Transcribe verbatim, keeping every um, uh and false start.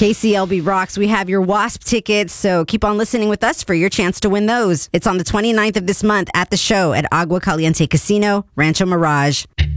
K C L B rocks. We have your WASP tickets, so keep on listening with us for your chance to win those. It's on the twenty-ninth of this month at the show at Agua Caliente Casino, Rancho Mirage.